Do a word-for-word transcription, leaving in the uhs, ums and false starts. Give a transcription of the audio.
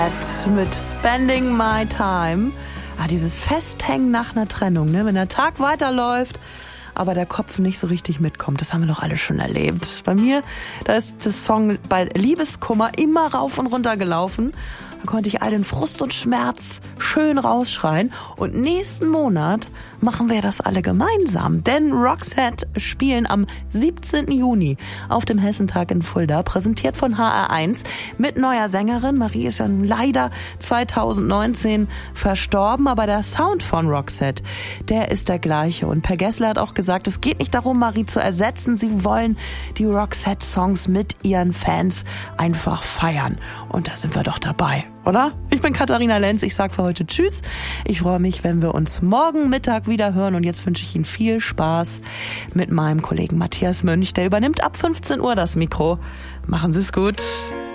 Mit Spending My Time. Ah, dieses Festhängen nach einer Trennung, ne? Wenn der Tag weiterläuft, aber der Kopf nicht so richtig mitkommt. Das haben wir doch alle schon erlebt. Bei mir, da ist das Song bei Liebeskummer immer rauf und runter gelaufen. Da konnte ich all den Frust und Schmerz schön rausschreien. Und nächsten Monat machen wir das alle gemeinsam. Denn Roxette spielen am siebzehnten Juni auf dem Hessentag in Fulda, präsentiert von H R eins, mit neuer Sängerin. Marie ist ja leider zweitausendneunzehn verstorben, aber der Sound von Roxette, der ist der gleiche. Und Per Gessle hat auch gesagt, es geht nicht darum, Marie zu ersetzen. Sie wollen die Roxette-Songs mit ihren Fans einfach feiern. Und da sind wir doch dabei, oder? Ich bin Katharina Lenz, ich sag für heute Tschüss. Ich freue mich, wenn wir uns morgen Mittag wieder hören und jetzt wünsche ich Ihnen viel Spaß mit meinem Kollegen Matthias Mönch. Der übernimmt ab fünfzehn Uhr das Mikro. Machen Sie es gut.